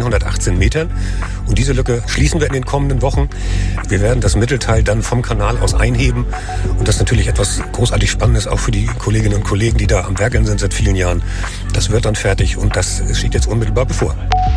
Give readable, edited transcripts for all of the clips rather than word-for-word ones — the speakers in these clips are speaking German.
218 Metern. Und diese Lücke schließen wir in den kommenden Wochen. Wir werden das Mittelteil dann vom Kanal aus einheben. Und das ist natürlich etwas großartig Spannendes, auch für die Kolleginnen und Kollegen, die da am Werkeln sind seit vielen Jahren. Das wird dann fertig und das steht jetzt unmittelbar bevor.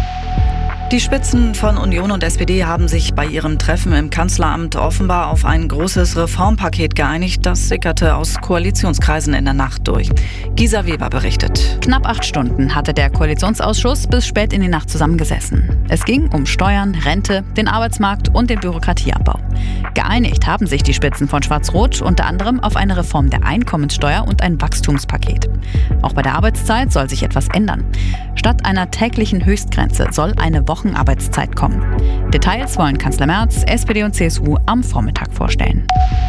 Die Spitzen von Union und SPD haben sich bei ihrem Treffen im Kanzleramt offenbar auf ein großes Reformpaket geeinigt. Das sickerte aus Koalitionskreisen in der Nacht durch. Gisa Weber berichtet. Knapp 8 Stunden hatte der Koalitionsausschuss bis spät in die Nacht zusammengesessen. Es ging um Steuern, Rente, den Arbeitsmarkt und den Bürokratieabbau. Geeinigt haben sich die Spitzen von Schwarz-Rot unter anderem auf eine Reform der Einkommenssteuer und ein Wachstumspaket. Auch bei der Arbeitszeit soll sich etwas ändern. Statt einer täglichen Höchstgrenze soll eine Wochenarbeitszeit kommen. Details wollen Kanzler Merz, SPD und CSU am Vormittag vorstellen.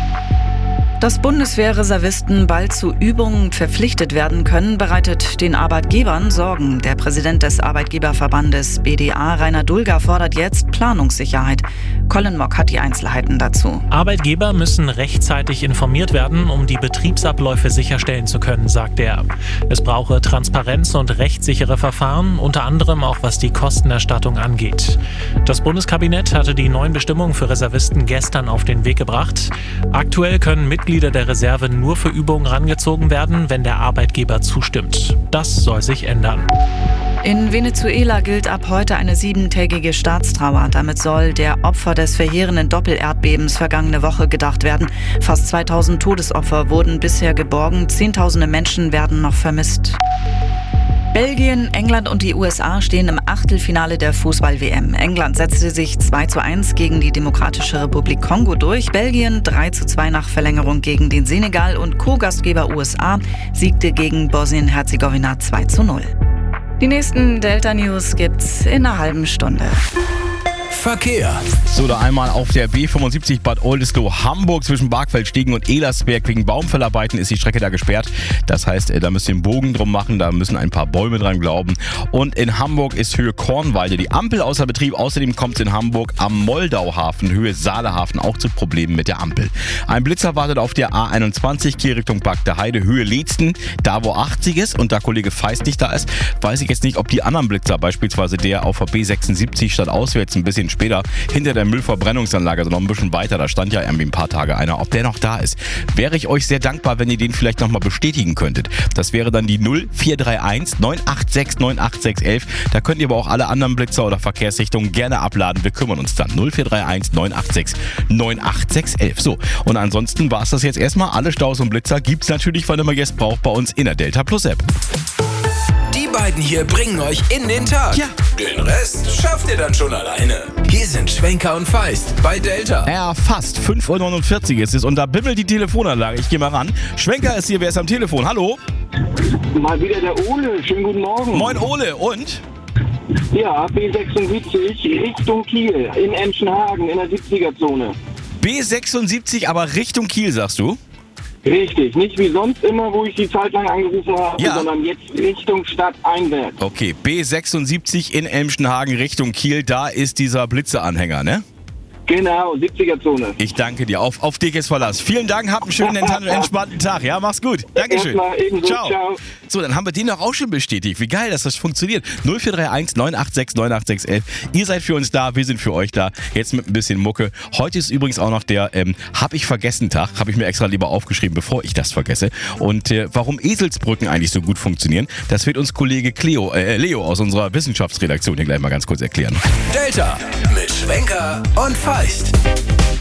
Dass Bundeswehrreservisten bald zu Übungen verpflichtet werden können, bereitet den Arbeitgebern Sorgen. Der Präsident des Arbeitgeberverbandes BDA, Rainer Dulger, fordert jetzt Planungssicherheit. Colin Mock hat die Einzelheiten dazu. Arbeitgeber müssen rechtzeitig informiert werden, um die Betriebsabläufe sicherstellen zu können, sagt er. Es brauche Transparenz und rechtssichere Verfahren, unter anderem auch was die Kostenerstattung angeht. Das Bundeskabinett hatte die neuen Bestimmungen für Reservisten gestern auf den Weg gebracht. Aktuell können Mitglieder der Reserve nur für Übungen rangezogen werden, wenn der Arbeitgeber zustimmt. Das soll sich ändern. In Venezuela gilt ab heute eine 7-tägige Staatstrauer. Damit soll der Opfer des verheerenden Doppelerdbebens vergangene Woche gedacht werden. Fast 2000 Todesopfer wurden bisher geborgen. Zehntausende Menschen werden noch vermisst. Belgien, England und die USA stehen im Achtelfinale der Fußball-WM. England setzte sich 2:1 gegen die Demokratische Republik Kongo durch. Belgien 3:2 nach Verlängerung gegen den Senegal und Co-Gastgeber USA siegte gegen Bosnien-Herzegowina 2:0. Die nächsten Delta-News gibt's in einer halben Stunde. Verkehr. So, da einmal auf der B75 Bad Oldesloe Hamburg zwischen Barkfeldstegen und Elersberg. Wegen Baumfellarbeiten ist die Strecke da gesperrt. Das heißt, da müsst ihr einen Bogen drum machen, da müssen ein paar Bäume dran glauben. Und in Hamburg ist Höhe Kornwalde die Ampel außer Betrieb. Außerdem kommt es in Hamburg am Moldauhafen, Höhe Saalehafen, auch zu Problemen mit der Ampel. Ein Blitzer wartet auf der A21, Kehrrichtung Bagde-Heide, Höhe Leetzen. Da, wo 80 ist und da Kollege Feist nicht da ist, weiß ich jetzt nicht, ob die anderen Blitzer, beispielsweise der auf der B76 statt auswärts ein bisschen später hinter der Müllverbrennungsanlage, also noch ein bisschen weiter, da stand ja irgendwie ein paar Tage einer, ob der noch da ist. Wäre ich euch sehr dankbar, wenn ihr den vielleicht nochmal bestätigen könntet. Das wäre dann die 0431 986 98611. Da könnt ihr aber auch alle anderen Blitzer oder Verkehrsrichtungen gerne abladen. Wir kümmern uns dann. 0431 986 98611. So, und ansonsten war es das jetzt erstmal. Alle Staus und Blitzer gibt's natürlich, wann immer ihr es braucht, bei uns in der Delta Plus App. Die beiden hier bringen euch in den Tag. Ja. Den Rest schafft ihr dann schon alleine. Hier sind Schwenker und Feist bei Delta. Ja, fast 5:49 Uhr ist es und da bimmelt die Telefonanlage. Ich gehe mal ran. Schwenker ist hier, wer ist am Telefon? Hallo? Mal wieder der Ole. Schönen guten Morgen. Moin Ole, und? Ja, B76 Richtung Kiel in Emschenhagen in der 70er-Zone. B76, aber Richtung Kiel, sagst du? Richtig, nicht wie sonst immer, wo ich die Zeit lang angerufen habe, Ja. sondern jetzt Richtung Stadt einwärts. Okay, B76 in Emschenhagen Richtung Kiel, da ist dieser Blitzeanhänger, ne? Genau, 70er-Zone. Ich danke dir, auf dich ist Verlass. Vielen Dank, habt einen schönen, entspannten Tag. Ja, mach's gut. Dankeschön. Erstmal ebenso, ciao. So, dann haben wir den doch auch schon bestätigt. Wie geil, dass das funktioniert. 0431 986 98611. Ihr seid für uns da, wir sind für euch da. Jetzt mit ein bisschen Mucke. Heute ist übrigens auch noch der Hab ich vergessen Tag. Habe ich mir extra lieber aufgeschrieben, bevor ich das vergesse. Und warum Eselsbrücken eigentlich so gut funktionieren, das wird uns Kollege Leo aus unserer Wissenschaftsredaktion hier gleich mal ganz kurz erklären. Delta mit Schwenker und Feist.